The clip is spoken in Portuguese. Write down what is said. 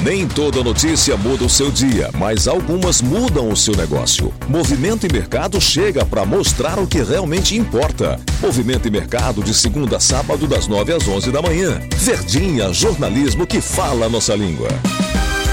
Nem toda notícia muda o seu dia, mas algumas mudam o seu negócio. Movimento e Mercado chega para mostrar o que realmente importa. Movimento e Mercado de segunda a sábado das 9 às 11 da manhã. Verdinha, jornalismo que fala a nossa língua.